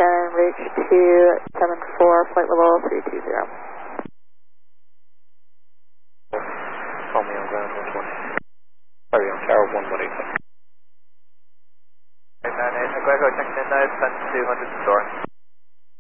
again, reach 274, flight level 320. Call me on ground 120. Sorry, on tower 118. 998, Echo checking in now, 10 200 storm.